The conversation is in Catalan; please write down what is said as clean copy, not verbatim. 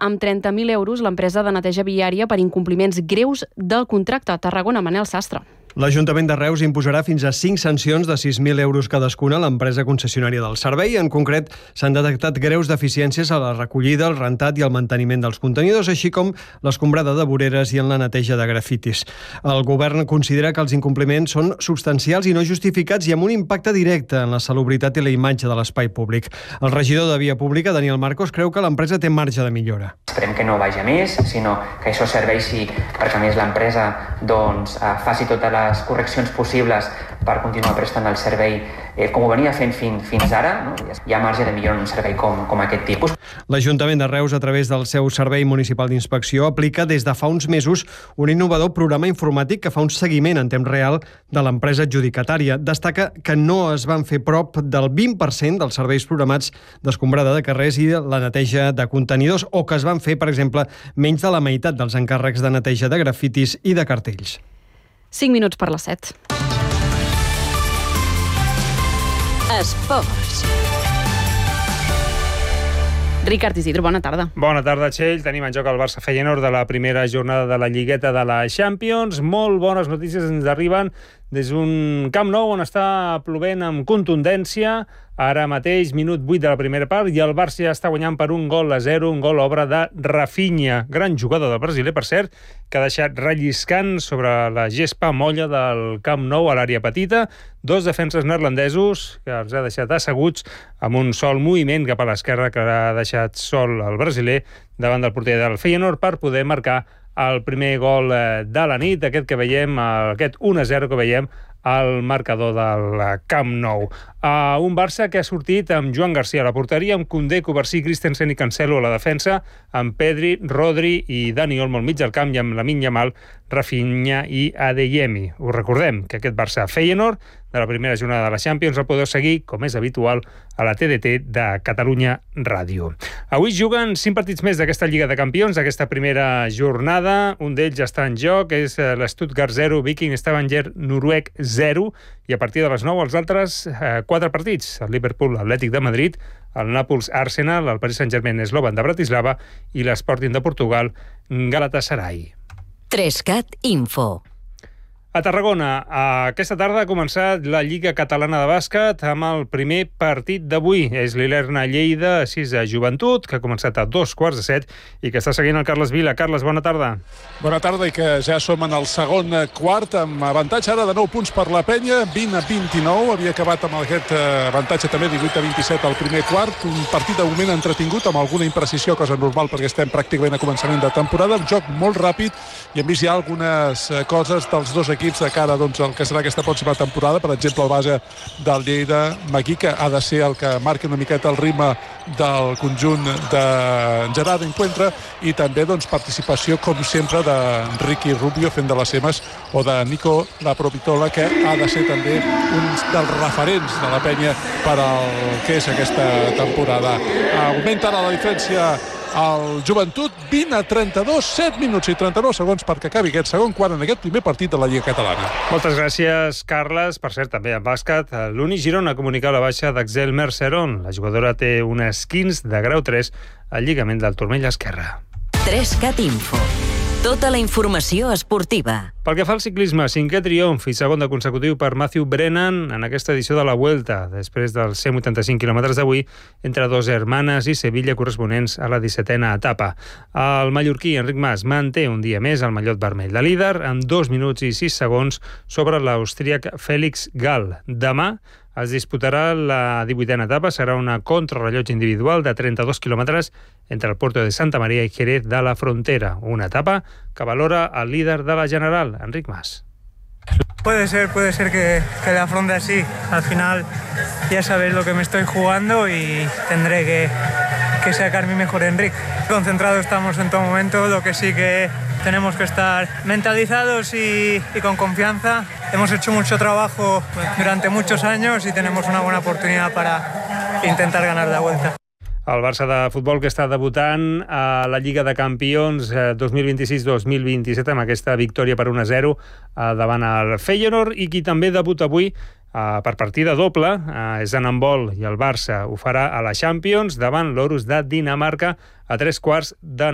amb 30.000 euros l'empresa de neteja viària per incompliments greus del contracte. A Tarragona, Manel Sastre. L'Ajuntament de Reus imposarà fins a 5 sancions de 6.000 euros cadascuna a l'empresa concessionària del servei. En concret, s'han detectat greus deficiències a la recollida, el rentat i el manteniment dels contenidors, així com l'escombrada de voreres i en la neteja de grafitis. El govern considera que els incompliments són substancials i no justificats i amb un impacte directe en la salubritat i la imatge de l'espai públic. El regidor de Via Pública, Daniel Marcos, creu que l'empresa té marge de millora. Esperem que no vagi a més, sinó que això serveixi perquè a més l'empresa faci totes les correccions possibles per continuar prestant el servei com ho venia fent fins ara. No? Hi ha marge de millora en un servei com aquest tipus. L'Ajuntament de Reus, a través del seu Servei Municipal d'Inspecció, aplica des de fa uns mesos un innovador programa informàtic que fa un seguiment en temps real de l'empresa adjudicatària. Destaca que no es van fer prop del 20% dels serveis programats d'escombrada de carrers i la neteja de contenidors, o que es van fer, per exemple, menys de la meitat dels encàrrecs de neteja de grafitis i de cartells. 5 minuts per les 7. Esports. Ricard Isidro, bona tarda. Bona tarda, Txell. Tenim en joc el Barça Feyenoord de la primera jornada de la Lligueta de la Champions. Molt bones notícies ens arriben des d'un Camp Nou on està plovent amb contundència. Ara mateix, minut 8 de la primera part, i el Barça ja està guanyant per 1-0, un gol obra de Rafinha. Gran jugador del brasiler, per cert, que ha deixat relliscant sobre la gespa molla del Camp Nou a l'àrea petita. Dos defenses neerlandesos que els ha deixat asseguts amb un sol moviment cap a l'esquerra que ha deixat sol el brasiler davant del porter del Feyenoord per poder marcar el primer gol de la nit, aquest que veiem, aquest 1-0 que veiem al marcador del Camp Nou. Un Barça que ha sortit amb Joan Garcia a la porteria, amb Koundé, Covarsí, Christensen i Cancelo a la defensa, amb Pedri, Rodri i Dani Olmo al mig del camp i amb Lamine Yamal, Rafinha i Adeyemi. Us recordem que aquest Barça Feyenoord de la primera jornada de la Champions el podeu seguir, com és habitual, a la TDT de Catalunya Ràdio. Avui juguen 5 partits més d'aquesta Lliga de Campions, d'aquesta primera jornada. Un d'ells ja està en joc, és l'Stuttgart 0, Viking Stavanger Noruec 0, i a partir de les 9 els altres 4 partits. El Liverpool Atlètic de Madrid, el Nàpols Arsenal, el Paris Saint-Germain Slovan de Bratislava i l'Sporting de Portugal Galatasaray. 3CAT Info. A Tarragona, aquesta tarda ha començat la Lliga Catalana de Bàsquet amb el primer partit d'avui. És l'Ilerna Lleida 6 a Joventut, que ha començat a 2:15 i que està seguint el Carles Vila. Carles, bona tarda. Bona tarda, i que ja som en el segon quart, amb avantatge ara de 9 punts per la Penya, 20-29. Havia acabat amb aquest avantatge també 18-27 al primer quart. Un partit de moment entretingut, amb alguna imprecisió, cosa normal perquè estem pràcticament a començament de temporada. Un joc molt ràpid i hem vist ja algunes coses dels dos equips de cara al que serà aquesta pròxima temporada. Per exemple, el base del Lleida, Magui, que ha de ser el que marqui una miqueta el ritme del conjunt de Gerard Encuentra, i també participació, com sempre, de Ricky Rubio fent de les seves, o de Nico Laprovitola, que ha de ser també un dels referents de la Penya per al que és aquesta temporada. Augmenta ara la diferència el Joventut, 20-32, 7 minuts i 39 segons perquè acabi aquest segon quart en aquest primer partit de la Lliga Catalana. Moltes gràcies, Carles. Per cert, també en bàsquet, l'Uni Girona ha comunicat la baixa d'Axel Merceron. La jugadora té un esquinç de grau 3 al lligament del turmell esquerre. 3CAT Info. Tota la informació esportiva. Pel que fa al ciclisme, 5è triomf i segon de consecutiu per Matthew Brennan en aquesta edició de la Vuelta, després dels 185 quilòmetres d'avui entre Dos Hermanes i Sevilla corresponents a la 17a etapa. El mallorquí Enric Mas manté un dia més el mallot vermell de líder amb 2 minuts i 6 segons sobre l'austríac Félix Gall. Demà es disputarà la 18a etapa, serà una contrarrellotge individual de 32 quilòmetres entre el Puerto de Santa María i Jerez de la Frontera, una etapa que valora el líder de la general, Enric Mas. Puede ser que le afronte así. Al final ya sabéis lo que me estoy jugando y tendré que sacar mi mejor Enric. Concentrados estamos en todo momento, lo que sí que tenemos que estar mentalizados y con confianza. Hemos hecho mucho trabajo durante muchos años y tenemos una buena oportunidad para intentar ganar la Vuelta. El Barça de futbol que està debutant a la Lliga de Campions 2026-2027 amb aquesta victòria per 1-0 davant el Feyenoord, i qui també debuta avui per partida doble és en handbol, i el Barça ho farà a la Champions davant l'Orus de Dinamarca a 3 quarts de